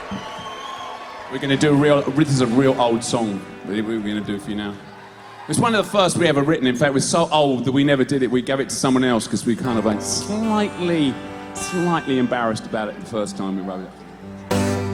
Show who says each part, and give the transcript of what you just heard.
Speaker 1: We're going to do this is a real old song that we're going to do for you now. It's one of the first we ever written. In fact, it was so old that we never did it. We gave it to someone else because we kind of like slightly embarrassed about it the first time we wrote it.